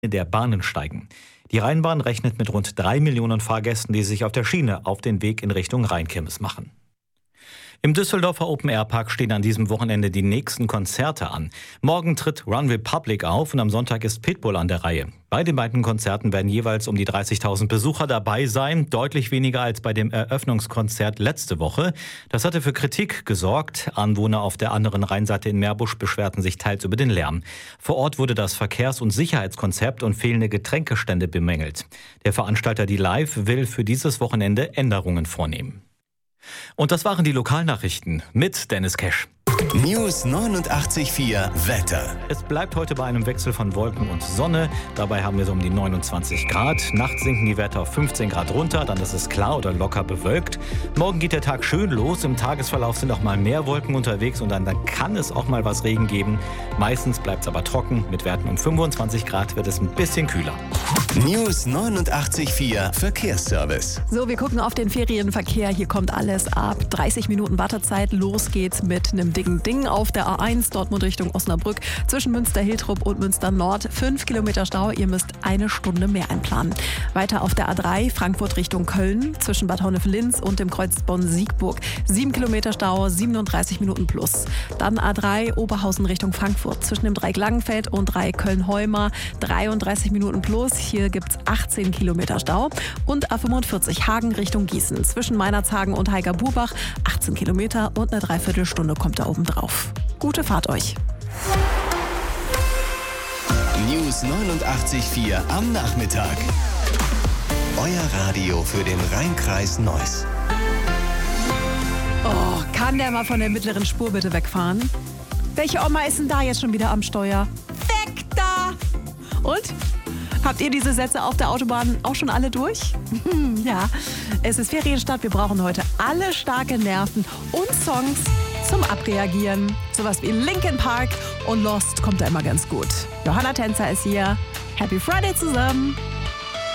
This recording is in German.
der Bahnen steigen. Die Rheinbahn rechnet mit rund 3 Millionen Fahrgästen, die sich auf der Schiene auf den Weg in Richtung Rheinkirmes machen. Im Düsseldorfer Open-Air-Park stehen an diesem Wochenende die nächsten Konzerte an. Morgen tritt One Republic auf und am Sonntag ist Pitbull an der Reihe. Bei den beiden Konzerten werden jeweils um die 30.000 Besucher dabei sein, deutlich weniger als bei dem Eröffnungskonzert letzte Woche. Das hatte für Kritik gesorgt. Anwohner auf der anderen Rheinseite in Meerbusch beschwerten sich teils über den Lärm. Vor Ort wurde das Verkehrs- und Sicherheitskonzept und fehlende Getränkestände bemängelt. Der Veranstalter Die Live will für dieses Wochenende Änderungen vornehmen. Und das waren die Lokalnachrichten mit Dennis Kesch. News 89.4 Wetter. Es bleibt heute bei einem Wechsel von Wolken und Sonne. Dabei haben wir so um die 29 Grad. Nachts sinken die Werte auf 15 Grad runter, dann ist es klar oder locker bewölkt. Morgen geht der Tag schön los. Im Tagesverlauf sind auch mal mehr Wolken unterwegs und dann kann es auch mal was Regen geben. Meistens bleibt es aber trocken. Mit Werten um 25 Grad wird es ein bisschen kühler. News 89.4 Verkehrsservice. So, wir gucken auf den Ferienverkehr. Hier kommt alles ab. 30 Minuten Wartezeit. Los geht's mit einem dicken Ding auf der A1 Dortmund Richtung Osnabrück zwischen Münster-Hiltrup und Münster-Nord. 5 Kilometer Stau, ihr müsst eine Stunde mehr einplanen. Weiter auf der A3 Frankfurt Richtung Köln zwischen Bad Honnef-Linz und dem Kreuz Bonn-Siegburg. 7 Kilometer Stau, 37 Minuten plus. Dann A3 Oberhausen Richtung Frankfurt zwischen dem Dreieck Langenfeld und Dreieck Köln-Heuma. 33 Minuten plus, hier gibt's 18 Kilometer Stau. Und A45 Hagen Richtung Gießen zwischen Meinerzhagen und Heiger-Burbach. 18 Kilometer und eine Dreiviertelstunde kommt da oben drauf. Gute Fahrt euch. News 89.4 am Nachmittag. Euer Radio für den Rheinkreis Neuss. Oh, kann der mal von der mittleren Spur bitte wegfahren? Welche Oma ist denn da jetzt schon wieder am Steuer? Weg da! Und? Habt ihr diese Sätze auf der Autobahn auch schon alle durch? Ja, es ist Ferienstart. Wir brauchen heute alle starke Nerven und Songs zum Abreagieren. Sowas wie Linkin Park und Lost kommt da immer ganz gut. Johanna Tänzer ist hier. Happy Friday zusammen!